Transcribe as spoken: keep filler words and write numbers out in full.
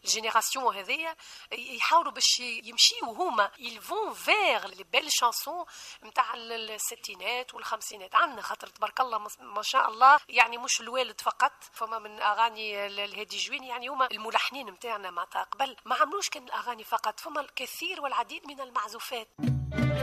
الجينيراسيون هذيا يحاولوا باش يمشيوا هما يلفون فيغ لي بيل شانسون نتاع الستينات والخمسينات. عندنا خاطر تبارك الله ما شاء الله يعني مش الوالد فقط، فما من اغاني الهادي جويني يعني هما الملحنين نتاعنا معناتها قبل ما عملوش كان الاغاني فقط، فما الكثير والعديد من المعزوفات.